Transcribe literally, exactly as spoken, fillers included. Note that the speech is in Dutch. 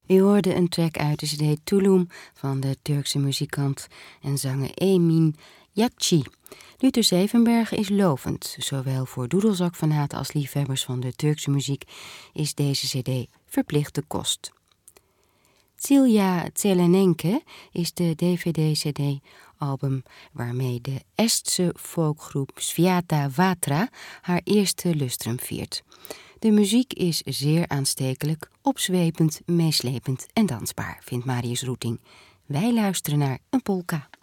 U hoorde een track uit de cd Tulum van de Turkse muzikant en zanger Emin Jakci. Luther Zevenberg is lovend. Zowel voor doedelzakfanaten als liefhebbers van de Turkse muziek is deze cd verplichte kost. Tsilja Zelenenke is de D V D-C D-album waarmee de Estse folkgroep Sviata Vatra haar eerste lustrum viert. De muziek is zeer aanstekelijk, opzwepend, meeslepend en dansbaar, vindt Marius Roeting. Wij luisteren naar een polka.